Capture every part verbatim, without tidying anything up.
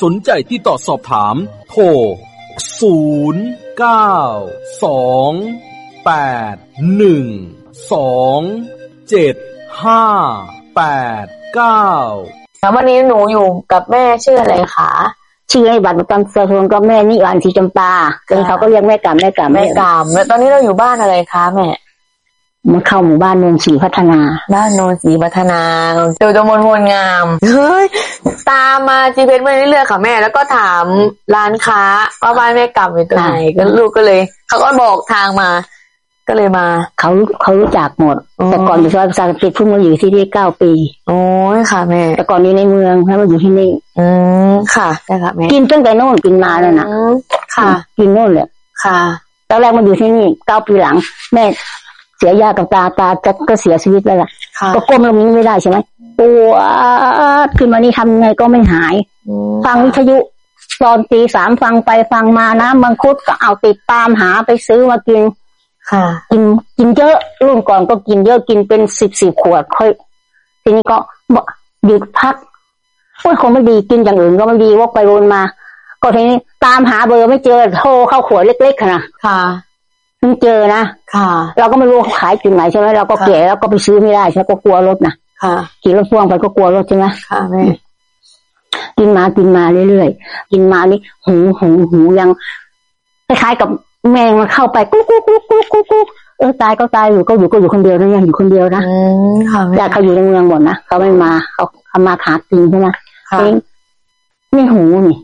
สนใจติดต่อสอบถามโทรศูนย์ เก้า สอง แปด หนึ่ง สอง เจ็ด ห้า แปด เก้าวันนี้หนูอยู่กับแม่ชื่ออะไรคะชื่อไอ้บัตรประจำตัวก็แม่นิรันดร์ศรีจำปาซึ่งเขาก็เรียกแม่กำแม่กำแม่กำแล้วตอนนี้เราอยู่บ้านอะไรคะแม่มาเข้าหมู่บ้านโนนศรีพัฒนาบ้านโนนศรีพัฒนาเจอจมนพลงามเฮ้ยตามมาจีเพชรมาเรื่อยๆค่ะแม่แล้วก็ถามร้านค้าว่าบ้านแม่กำอยู่ตรงไหนก็ลูกก็เลยเขาก็บอกทางมาก็เลยมาเขาเขารู้จักหมดแต่ก่อนอยู่ซอยประชาธิปไตยเพิ่งมาอยู่ที่นี่เก้าปีโอ้ยค่ะแม่แต่ก่อนอยู่ในเมืองแล้วมาอยู่ที่นี่อืมค่ะใช่ค่ะแม่กินตั้งแต่โน่นกินมาแล้วนะค่ะกินโน่นเลยค่ะตอนแรกมาอยู่ที่นี่เก้าปีหลังแม่เสียยากับตาตาก็เสียชีวิตแล้วล่ะก็ก้มลงนี้ไม่ได้ใช่ไหมปวดขึ้นมานี่ทำไงก็ไม่หายฟังวิทยุตอนตีสามฟังไปฟังมานะมังคุดก็เอาติดตามหาไปซื้อมากินค่ะกินกินเยอะรุ่นก่อนก็กินเยอะกินเป็นสิบสิบขวดค่อยทีนี้ก็หยุดพักโอ้ยคงไม่ดีกินอย่างอื่นก็ไม่ดีวกไปวนมาก็ทีนี้ตามหาเบอร์ไม่เจอโทรเข้าขวดเล็กๆค่ะค่ะไม่เจอนะค่ะเราก็ไม่รู้ขายจุดไหนใช่ไหมเราก็แก่แล้วก็ไปซื้อไม่ได้ใช่ก็กลัวรถนะค่ะขี่รถพ่วงไปก็กลัวรถใช่ไหมค่ะแม่กินมากินมาเรื่อยๆกินมานี่หูหูหูยังคล้ายๆกับแมงมันเข้าไปกุ๊กกุ๊กกุ๊กกุ๊กกุ๊กกุ๊กเออตายก็ตายอยู่ก็อยู่ก็อยู่คนเดียวนะยังอยู่คนเดียวนะญาติเขาอยู่ในเมืองหมดนะเขาไม่มาเขาเขามาหากินใช่ไหมเองนี่หูนี่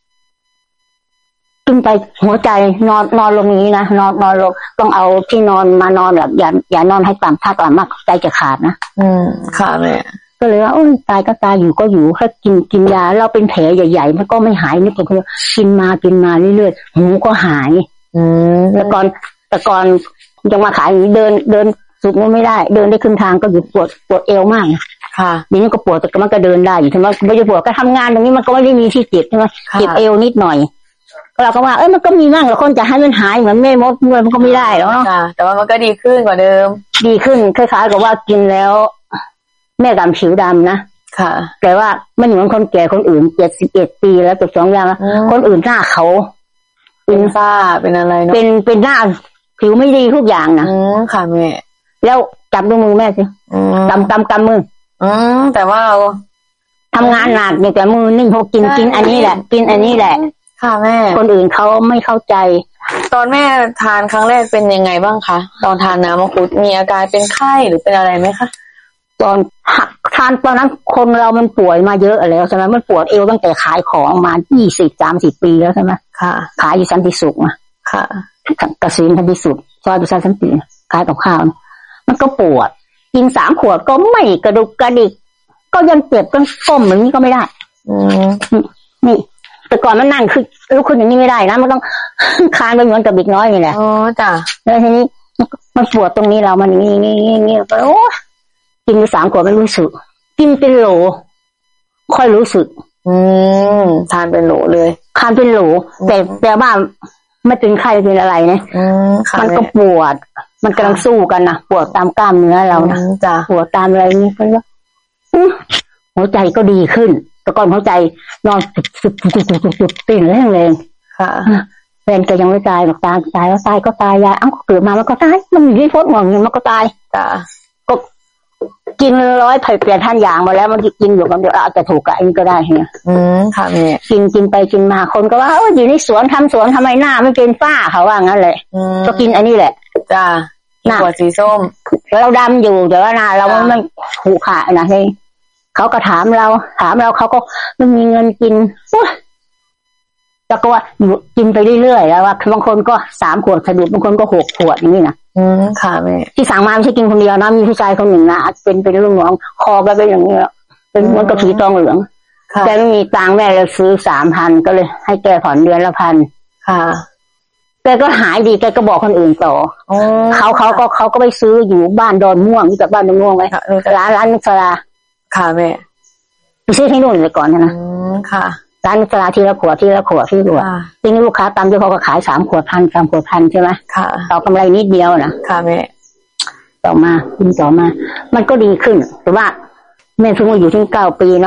ขึ้นไปหัวใจนอนนอนลงนี้นะนอนนอนลงต้องเอาที่นอนมานอนแบบอย่าอย่านอนให้ต่ำถ้าต่ำมากใจจะขาดนะอืมค่ะแม่ก็เลยว่าโอ้ยตายก็ตายอยู่ก็อยู่แค่กินกินยาเราเป็นแผลใหญ่ๆมันก็ไม่หายนี่ก็คือกินมากินมาเรื่อยๆหูก็หายอืมแต่ก่อนแต่ก่อนยังมาขายอย่างนี้เดินเดินสุดไม่ได้เดินได้ครึ่งทางก็อยู่ปวดปวดเอวมากค่ะทีนี้ก็ปวดแต่มันก็เดินได้อยู่ใช่ไหมไม่ได้ปวดก็ทำงานตรงนี้มันก็ไม่ได้มีที่เจ็บใช่ไหมเจ็บเอวนิดหน่อยเราก็ว่าเอ้ยมันก็มีมั่งแล้วคนจะให้มันหายเหมือนแม่มดมันก็ไม่ได้แล้วเนาะแต่ว่ามันก็ดีขึ้นกว่าเดิมดีขึ้นคล้ายๆกับว่ากินแล้วแม่ดำผิวดำนะค่ะแต่ว่าไม่เหมือนคนแก่คนอื่นเจ็ดสิบเอ็ดปีแล้วเกือบสองอย่างคนอื่นหน้าเขาเป็นฝ้าเป็นอะไรเนาะเป็นเป็นหน้าผิวไม่ดีทุกอย่างนะอืมค่ะแม่แล้วจับดูมือแม่สิกำกำกำมืออืมแต่ว่าเราทำงานหนักอยู่แต่มือนิ่งเขากินกินอันนี้แหละกินอันนี้แหละค่ะแม่คนอื่นเขาไม่เข้าใจตอนแม่ทานครั้งแรกเป็นยังไงบ้างคะตอนทานน้ำมังคุดมีอาการเป็นไข้หรือเป็นอะไรไหมคะตอนทานตอนนั้นคนเรามันป่วยมาเยอะแล้วใช่ไหมมันปวดเอวตั้งแต่ขายของมายี่สิบสามสิบปีแล้วใช่ไหมค่ะขายอยู่สันติสุขมาค่ะกสินสันติสุขซอยประชาสันติขายกับข้าวมันก็ปวดกินสามขวดก็ไม่กระดุกกระดิกก็ยังเจ็บก็ก้มเหมือนนี้ก็ไม่ได้อืมนี่แต่ก่อนมันนั่งคือลุกขึ้นอย่างนี้ไม่ได้นะมันต้องคานไปเหมือนกับเด็กน้อยนี่แหละอ๋อจ้ะแล้วทีนี้มันปวดตรงนี้เรามันนี่นี่นี่นี่ก็โอ้กินไปสามขวดไม่รู้สึกกินเป็นโหลค่อยรู้สึกอืมทานเป็นโหลเลยทานเป็นโหลแต่แต่ว่าไม่เป็นไข้เป็นอะไรนะมันก็ปวดมันกำลังสู้กันนะปวดตามกล้ามเนื้อเรานะจ้ะปวดตามอะไรนี่ก็ว่าหัวใจก็ดีขึ้นแต่ก่อนหัวใจนอนสุดสุดสุดสุดสุดสุดตื่นแรงแรงค่ะแฟนก็ยังไม่ตายหรอกตายตายแล้วตายก็ตายยายเอ้าเกิดมามันก็ตายมันอยู่ที่ฟดหมองเงี้ยมันก็ตายจ้ะก็กินร้อยไผ่เปลี่ยนท่านอย่างมาแล้วมันกินอยู่กับเดี๋ยวอาจจะถูกกับอันนี้ก็ได้ใช่ไหมอืมค่ะแม่กินกินไปกินมาคนก็ว่าเอออยู่ในสวนทำสวนทำไมหน้าไม่เป็นฝ้าเขาว่างั้นเลยก็กินอันนี้แหละจ้ะหน้าหัวสีส้มเราดำอยู่แต่ว่าหน้าเราไม่หูขาดนะที่เขาก็ถามเราถามเราเขาก็ไม่มีเงินกินแล้วก็ว่าอยู่กินไปเรื่อยๆแล้วว่าบางคนก็สามขวดสะดุดบางคนก็หกขวดอย่างนี้นะอืมค่ะแม่ที่สั่งมาไม่ใช่กินคนเดียวนะมีผู้ชายคนหนึ่งนะเป็นเป็นลูกน้องคอก็เป็นอย่างนี้เป็นเหมือนกับผีตองเหลืองแต่ไม่มีตังค์แม่เลยซื้อสามพันก็เลยให้แกผ่อนเดือนละพันค่ะแกก็หายดีแกก็บอกคนอื่นต่อเขาเขาก็เขาก็ไปซื้ออยู่บ้านดอนม่วงที่กับบ้านดอนม่วงไว้ร้านร้านนุสราค่ะแม่ไปซื้อที่นู่นเลยก่อนนะอืมค่ะร้านนุสราทีละขวดทีละขวดที่ขวดทีนี้ลูกค้าตามที่เขาก็ขายสามขวดพันสามขวดพันใช่ไหมค่ะต่อกำไรนิดเดียวนะค่ะแม่ต่อมากินต่อมามันก็ดีขึ้นแต่ว่าแม่เพิ่งมาอยู่ที่เก้าปีเนาะ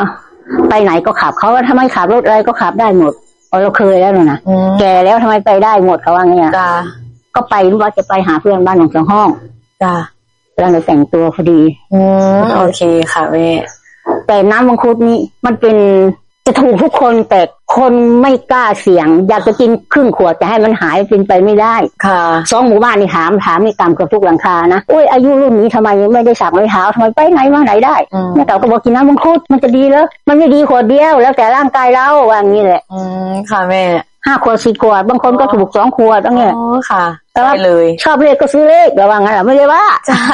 ไปไหนก็ขับเขาว่าทำไมขับรถอะไรก็ขับได้หมดเราเคยแล้วนะแก่แล้วทำไมไปได้หมดเขาว่าไงจ้าก็ไปรู้ว่าจะไปหาเพื่อนบ้านหนองสองห้องจ้ากำลังจะแต่งตัวพอดีอืมโอเคค่ะแม่แต่น้ำมังคุดนี้มันเป็นจะถูกทุกคนแต่คนไม่กล้าเสี่ยงอยากจะกินครึ่งขวดจะให้มันหายเป็นไปไม่ได้ค่ะสองหมู่บ้านนี่ถามถามนี่ตามกับทุกหลังคานะอุ้ยอายุรุ่นนี้ทำไมไม่ได้สักไม่เท้าทำไมไปไหนมาไหนได้แม่เต่าก็บอกกินน้ำมังคุดมันจะดีแล้วมันไม่ดีขวดเดียวแล้วแต่ร่างกายเราว่าอย่างนี้แหละอืมค่ะแม่ห้าขวดสี่ขวดบางคนก็ถูกสองขวดอย่างเงี้ยอ๋อค่ะได้เลยชอบเลขก็ซื้อเลขระวังอะไรไม่ได้ว่า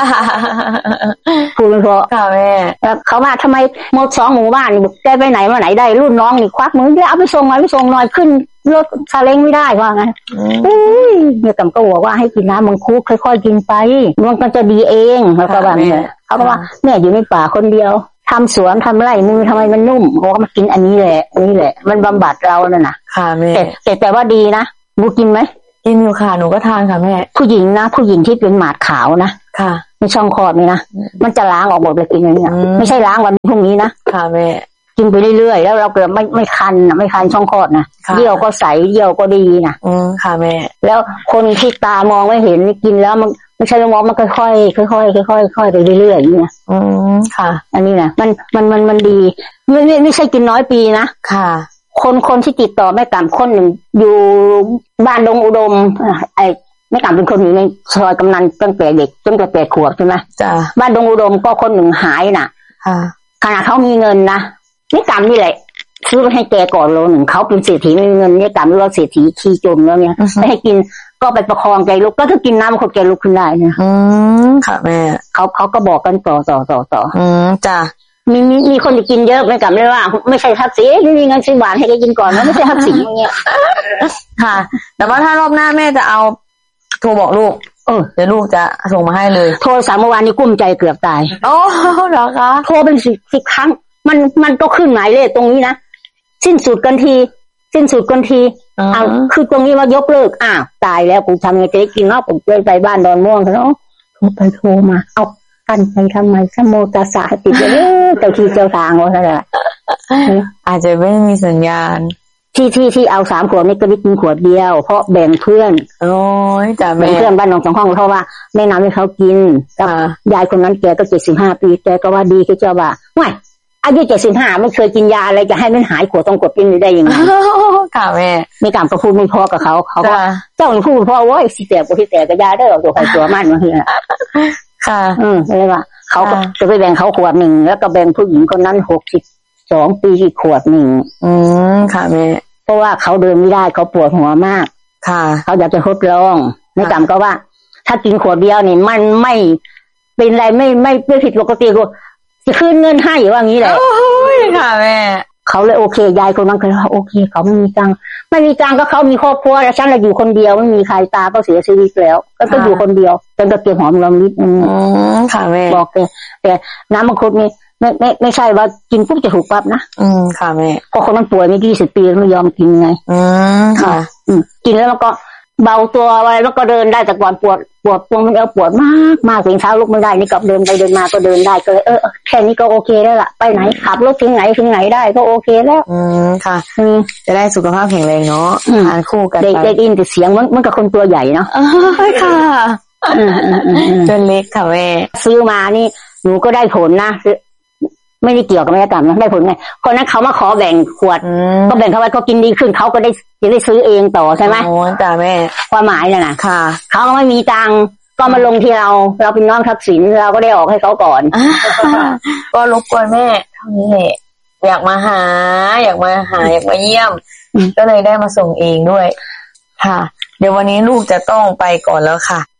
พูดไม่พอค่ะแม่เขาว่าทำไมหมดสองหมู่บ้านนี่แกไปไหนมาไหนได้รุ่นน้องนี่ควักมือเอาไปส่งหน่อยไปส่งหน่อยขึ้นรถซาเล้งไม่ได้ว่างั้นเนี่ยกำก็บอกว่าให้กินน้ำมังคุดค่อยๆกินไปมันก็จะดีเองแล้วก็ว่าเนี่ยเขาบอกว่าแม่อยู่ในป่าคนเดียวทำสวนทำไร่มือทำไมมันนุ่มบอกว่ามากินอันนี้แหละนี่แหละมันบำบัดเราเนี่ยนะค่ะแม่แต่แต่ว่าดีนะบูกินไหมกินอยู่ค่ะหนูก็ทานค่ะแม่ผู้หญิงนะผู้หญิงที่เป็นหมาดขาวนะค่ะในช่องคลอดนี่นะมันจะล้างออกหมดเลยกินอย่างนี้ไม่ใช่ล้างวันพรุ่งนี้นะค่ะแม่กินไปเรื่อยๆแล้วเราเกิดไม่ไม่คันนะไม่คันช่องคลอดนะเยี่ยวก็ใสเยี่ยวก็ดีนะอืมค่ะแม่แล้วคนที่ตามองไม่เห็นกินแล้วมันไม่ใช่มองมันค่อยๆค่อยๆค่อยๆค่อยๆไปเรื่อยๆอย่างนี้นะอืมค่ะอันนี้นะมันมันมันมันดีไม่ไม่ไม่ใช่กินน้อยปีนะค่ะคนคนที่ติดต่อแม่กำคนหนึ่งอยู่บ้านดงอุดมไอ้แม่กำเป็นคนอยู่ในซอยกำนันตั้งแต่เด็กตั้งแต่แปดขวบใช่ไหมจ้ะบ้านดงอุดมก็คนหนึ่งหายน่ะค่ะขณะเขามีเงินนะแม่กำนี่แหละซื้อไปให้แกก่อนโลหนึ่งเขาเป็นเศรษฐีไม่มีเงินแม่กำเราเศรษฐีขี้จนแล้วเนี่ยไม่ให้กินก็ไปประคองแกลุกก็ถ้ากินน้ำคนแกลุกขึ้นได้นะอืมค่ะแม่เขาเขาก็บอกกันต่อต่อต่อต่ออืมจ้ะมีมีมีคนจะกินเยอะไม่กลับเลยว่าไม่ใช่ทับสีไม่มีเงินซื้อหวานให้แกกินก่อนนะไม่ใช่ทับสีอย่างเงี้ยค่ะแต่ว่าถ้ารอบหน้าแม่จะเอาโทรบอกลูกเออเดี๋ยวลูกจะส่งมาให้เลยโทรสามเมื่อวานนี้กุ้มใจเกือบตายโอ้เหรอคะโทรเป็นสิบสิบครั้งมันมันก็ขึ้นหมายเลขตรงนี้นะสิ้นสุดกันทีสิ้นสุดกันทีเอาคือตรงนี้ว่ายกเลิกอ้าวตายแล้วกูทำไงจะได้กินเนาะผมเลยไปบ้านดอนม่วงเขาเนาะโทรไปโทรมาเอากันไปทำไมสโมตัสสะติดเลยเจ้าที่เจ้าทางว่าอะไรอาจจะไม่มีสัญญาณที่ที่ที่เอาสามขวดนี่ก็ได้กินขวดเดียวเพราะแบ่งเพื่อนโอ้ยจ้ะแบ่งเพื่อนบ้านหนองสองห้องเพราะว่าแม่น้ำให้เขากินยายคนนั้นแกก็เจ็ดสิบห้าปีแกก็ว่าดีแกเจ้าว่าไม่อายุเจ็ดสิบห้าไม่เคยกินยาอะไรจะให้มันหายขวดต้องกดกินได้ยังไงค่ะแม่ไม่กล้าก็พูดไม่พอกับเขาเขาก็เจ้าหนูพูดเพราะว่าสิแตกกูสิแตกกับยาได้ออกตัวใครตัวมันมาคือค่ะอืมเลยว่าเขาจะไปแบ่งเขาขวดหนึ่งแล้วก็แบ่งผู้หญิงคนนั้นหกสิบสองปีอีกขวดหนึ่งอืมค่ะแม่เพราะว่าเขาเดินไม่ได้เขาปวดหัวมากค่ะเขาอยากจะทดลองไม่กล้าก็ว่าถ้ากินขวดเดียวนี่มันไม่เป็นไรไม่ไม่ไม่ผิดปกติกูจะคืนเงินให้ว่างี้แหละโอ้ยค่ะแม่เขาเลยโอเคยายคนนั้นเคยว่าโอเคเขาไม่มีตังค์ไม่มีตังค์ก็เขามีครอบครัวแล้วฉันเราอยู่คนเดียวไม่มีใครตาก็เสียชีวิตแล้วก็ต้องอยู่คนเดียวจนก็เก็บหอมรอมริบอืมค่ะแม่บอกแกแต่น้ำมังคุดนี่ไม่ไม่ไม่ใช่ว่ากินปุ๊บจะถูกปั๊บนะอืมค่ะแม่เพราะคนนั้นป่วยมายี่สิบปีไม่ยอมกินไงอืมค่ะอืมกินแล้วมันก็เบาตัวอะไรแล้วก็เดินได้แต่ก่อนปวดปวดตรงมันเอวปวดมากมากถึงเช้าลุกไม่ได้นี่กับเดินไปเดินมาก็เดินได้ก็เลยเออแค่นี้ก็โอเคแล้วล่ะไปไหนขับรถถึงไหนถึงไหนได้ก็โอเคแล้วอืมค่ะอืมจะได้สุขภาพแข็งแรงเนาะทานคู่กันได้ได้ยินแต่เสียงมันมันกับคนตัวใหญ่เนาะค่ะจนเล็กค่ะแม่ซื้อมานี่หนูก็ได้ผลนะไม่ได้เกี่ยวกับแม่กรรมนะได้ผลไงคนนั้นเขามาขอแบ่งขวดก็แบ่งเขาไว้เขากินดีขึ้นเขาก็ได้จะได้ซื้อเองต่อใช่ไหมโอ้จ้าแม่ความหมายน่ะนะค่ะเขาไม่มีตังก็มาลงที่เราเราเป็นน้องทักษิณเราก็ได้ออกให้เขาก่อนก็รบกวนแม่เท่านี้แหละอยากมาหาอยากมาหาอยากมาเยี่ยมก็เลยได้มาส่งเองด้วยค่ะเดี๋ยววันนี้ลูกจะต้องไปก่อนแล้วค่ะ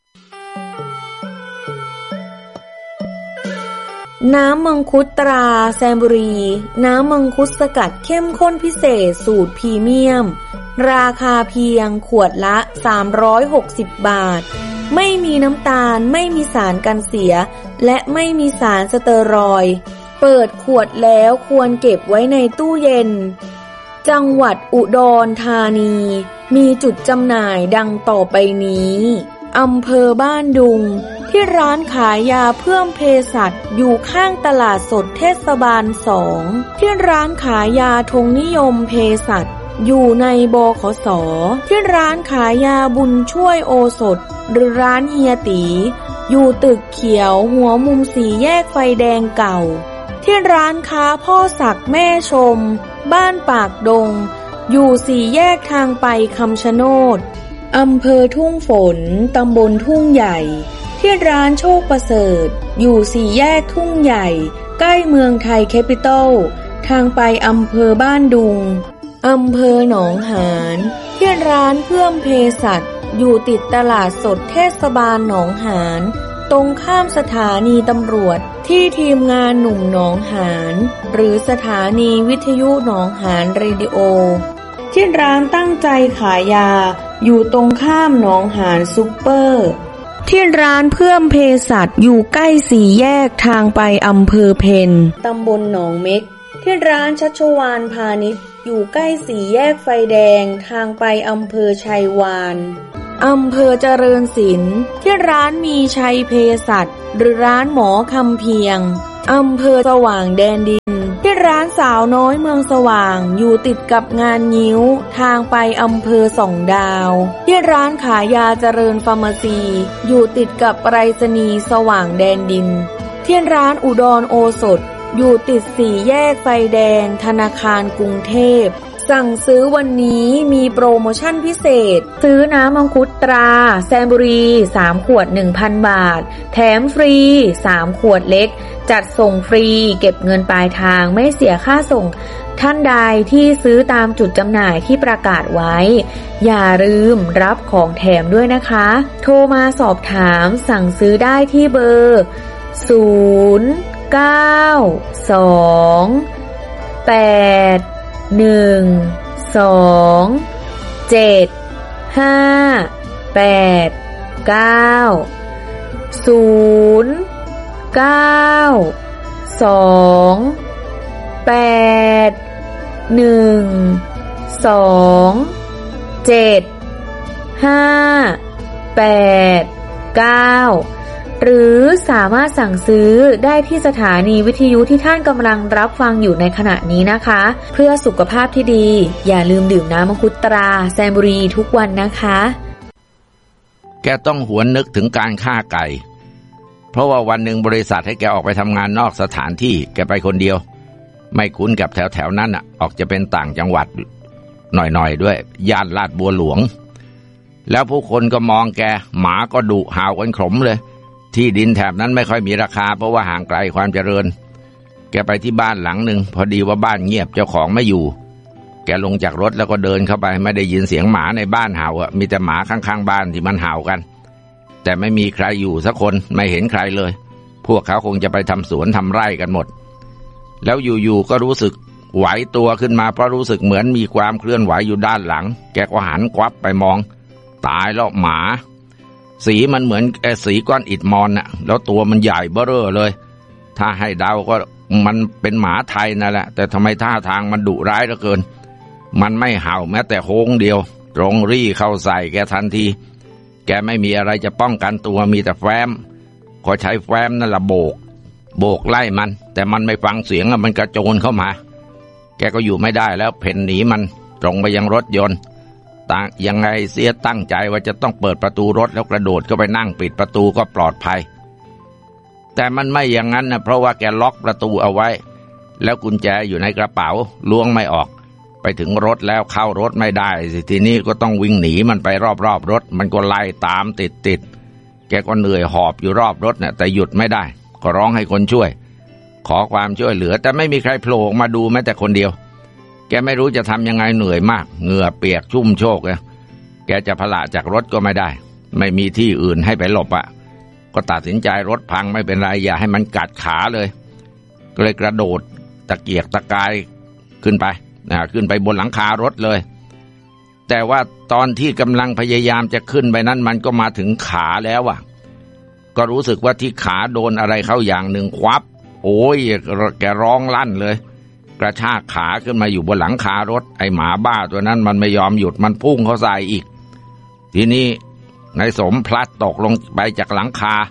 น้ำมังคุดตราแซมบุรีน้ำมังคุดสกัดเข้มข้นพิเศษสูตรพรีเมียมราคาเพียงขวดละสามร้อยหกสิบบาทไม่มีน้ำตาลไม่มีสารกันเสียและไม่มีสารสเตอรอยด์เปิดขวดแล้วควรเก็บไว้ในตู้เย็นจังหวัดอุดรธานีมีจุดจำหน่ายดังต่อไปนี้อำเภอบ้านดุงที่ร้านขายยาเพื่อมเภสัชอยู่ข้างตลาดสดเทศบาลสองที่ร้านขายยาธงนิยมเภสัชอยู่ในบขส.ที่ร้านขายยาบุญช่วยโอสถหรือร้านเฮียตีอยู่ตึกเขียวหัวมุมสี่แยกไฟแดงเก่าที่ร้านค้าพ่อศักดิ์แม่ชมบ้านปากดงอยู่สี่แยกทางไปคำชะโนดอำเภอทุ่งฝนตำบลทุ่งใหญ่ที่ร้านโชคประเสริฐอยู่สี่แยกทุ่งใหญ่ใกล้เมืองไทยแคปิตอลทางไปอำเภอบ้านดุงอำเภอหนองหานที่ร้านเพื่อมเภสัชอยู่ติดตลาดสดเทศบาลหนองหานตรงข้ามสถานีตำรวจที่ทีมงานหนุ่มหนองหานหรือสถานีวิทยุหนองหานเรดิโอที่ร้านตั้งใจขายยาอยู่ตรงข้ามหนองหานซุปเปอร์ที่ร้านเพื่อมเภสัชอยู่ใกล้สี่แยกทางไปอำเภอเพนตำบลหนองเม็กที่ร้านชัชวาลพาณิชย์อยู่ใกล้สี่แยกไฟแดงทางไปอำเภอชัยวานอำเภอเจริญศิลป์ที่ร้านมีชัยเภสัชหรือร้านหมอคำเพียงอำเภอสว่างแดนดินที่ร้านสาวน้อยเมืองสว่างอยู่ติดกับงานงิ้วทางไปอำเภอสองดาวที่ร้านขายยาเจริญฟาร์มาซีอยู่ติดกับไปรษณีย์สว่างแดนดินที่ร้านอุดรโอสถอยู่ติดสี่แยกไฟแดงธนาคารกรุงเทพสั่งซื้อวันนี้มีโปรโมชั่นพิเศษซื้อน้ำมังคุดตราแซมบุรีสามขวด หนึ่งพัน บาทแถมฟรีสามขวดเล็กจัดส่งฟรีเก็บเงินปลายทางไม่เสียค่าส่งท่านใดที่ซื้อตามจุดจำหน่ายที่ประกาศไว้อย่าลืมรับของแถมด้วยนะคะโทรมาสอบถามสั่งซื้อได้ที่เบอร์ศูนย์ เก้า สอง แปด หนึ่ง สอง เจ็ด ห้า แปด เก้า ศูนย์ เก้า สอง แปด หนึ่ง สอง เจ็ด ห้า แปด เก้าหรือสามารถสั่งซื้อได้ที่สถานีวิทยุที่ท่านกำลังรับฟังอยู่ในขณะนี้นะคะเพื่อสุขภาพที่ดีอย่าลืมดื่มน้ำมังคุดตราแซมบุรีทุกวันนะคะแกต้องหวนนึกถึงการฆ่าไก่เพราะว่าวันหนึ่งบริษัทให้แกออกไปทำงานนอกสถานที่แกไปคนเดียวไม่คุ้นกับแถวแถวนั้นอ่ะออกจะเป็นต่างจังหวัดหน่อยๆด้วยย่านลาดบัวหลวงแล้วผู้คนก็มองแกหมาก็ดุเห่ากันขมเลยที่ดินแถบนั้นไม่ค่อยมีราคาเพราะว่าห่างไกลความเจริญแกไปที่บ้านหลังหนึ่งพอดีว่าบ้านเงียบเจ้าของไม่อยู่แกลงจากรถแล้วก็เดินเข้าไปไม่ได้ยินเสียงหมาในบ้านเห่าอ่ะมีแต่หมาข้างๆบ้านที่มันเห่ากันแต่ไม่มีใครอยู่สักคนไม่เห็นใครเลยพวกเขาคงจะไปทำสวนทำไร่กันหมดแล้วอยู่ๆก็รู้สึกไหวตัวขึ้นมาเพราะรู้สึกเหมือนมีความเคลื่อนไหวอยู่ด้านหลังแกก็หันควับไปมองตายแล้วหมาสีมันเหมือนไอ้สีก้อนอิฐมอนน่ะแล้วตัวมันใหญ่เบ้อเร่อเลยถ้าให้เดาก็มันเป็นหมาไทยนั่นแหละแต่ทำไมท่าทางมันดุร้ายเหลือเกินมันไม่เห่าแม้แต่โฮงเดียวตรงรี่เข้าใส่แกทันทีแกไม่มีอะไรจะป้องกันตัวมีแต่แฟ้มก็ใช้แฟ้มนั่นละโบกโบกไล่มันแต่มันไม่ฟังเสียงมันกระโจนเข้ามาแกก็อยู่ไม่ได้แล้วเพ่นหนีมันตรงไปยังรถยนต์ต่างยังไงเสียตั้งใจว่าจะต้องเปิดประตูรถแล้วกระโดดเข้าไปนั่งปิดประตูก็ปลอดภัยแต่มันไม่อย่างนั้นนะเพราะว่าแกล็อกประตูเอาไว้แล้วกุญแจอยู่ในกระเป๋าล้วงไม่ออกไปถึงรถแล้วเข้ารถไม่ได้สิทีนี้ก็ต้องวิ่งหนีมันไปรอบๆรถมันก็ไล่ตามติดๆแกก็เหนื่อยหอบอยู่รอบรถเนี่ยแต่หยุดไม่ได้ก็ร้องให้คนช่วยขอความช่วยเหลือแต่ไม่มีใครโผล่มาดูแม้แต่คนเดียวแกไม่รู้จะทำยังไงเหนื่อยมากเหงื่อเปียกชุ่มโชกเลยแกจะพละจากรถก็ไม่ได้ไม่มีที่อื่นให้ไปหลบอ่ะก็ตัดสินใจรถพังไม่เป็นไรอย่าให้มันกัดขาเลยก็เลยกระโดดตะเกียกตะกายขึ้นไปนะขึ้นไปบนหลังคารถเลยแต่ว่าตอนที่กำลังพยายามจะขึ้นไปนั้นมันก็มาถึงขาแล้วอ่ะก็รู้สึกว่าที่ขาโดนอะไรเข้าอย่างหนึ่งควับโอ้ยแกร้องลั่นเลยกระชากขาขึ้นมาอยู่บนหลังคารถไอหมาบ้าตัวนั้นมันไม่ยอมหยุดมันพุ่งเข้าใส่อีกทีนี้นายสมพลัดตกลงไปจากหลังคา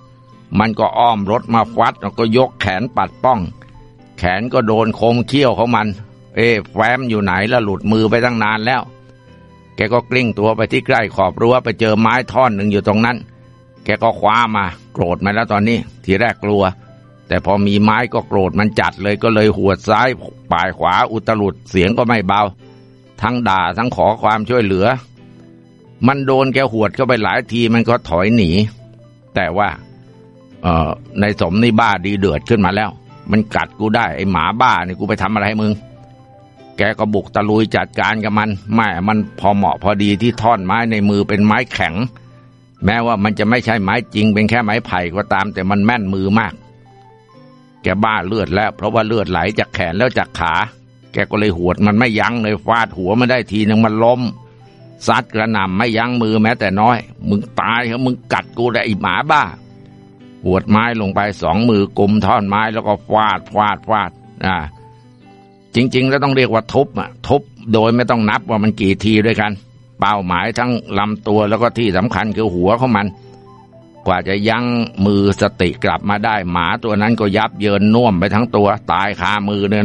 มันก็อ้อมรถมาฟัดแล้วก็ยกแขนปัดป้องแขนก็โดนคมเขี้ยวของมันเอ๊ะแฟ้มอยู่ไหนแล้วหลุดมือไปตั้งนานแล้วแกก็กลิ้งตัวไปที่ใกล้ขอบรั้วไปเจอไม้ท่อนหนึ่งอยู่ตรงนั้นแกก็คว้ามาโกรธมาแล้วตอนนี้ทีแรกกลัวแต่พอมีไม้ก็โกรธมันจัดเลยก็เลยหวดซ้ายป่ายขวาอุตลุดเสียงก็ไม่เบาทั้งด่าทั้งขอความช่วยเหลือมันโดนแกหวดเข้าไปหลายทีมันก็ถอยหนีแต่ว่าเอ่อในสมนี่บ้าดีเดือดขึ้นมาแล้วมันกัดกูได้ไอ้หมาบ้านี่กูไปทำอะไรให้มึงแกก็บุกตะลุยจัดการกับมันแม่มันพอเหมาะพอดีที่ท่อนไม้ในมือเป็นไม้แข็งแม้ว่ามันจะไม่ใช่ไม้จริงเป็นแค่ไม้ไผ่ก็ตามแต่มันแม่นมือมากแกบ้าเลือดแล้วเพราะว่าเลือดไหลจากแขนแล้วจากขาแกก็เลยหวดมันไม่ยั้งเลยฟาดหัวมันได้ทีนึงมันล้มซัดกระหน่ำไม่ยั้งมือแม้แต่น้อยมึงตายเหรอมึงกัดกูได้ไอ้หมาบ้าหวดไม้ลงไปสองมือกุมท่อนไม้แล้วก็ฟาดฟาดฟาดอ่าจริงๆแล้วต้องเรียกว่าทุบอ่ะทุบโดยไม่ต้องนับว่ามันกี่ทีด้วยกันเป้าหมายทั้งลำตัวแล้วก็ที่สำคัญคือหัวของมันกว่าจะยั้งมือสติกลับมาได้หมาตัวนั้นก็ยับเยินน่วมไปทั้งตัวตายคามือเนี่ย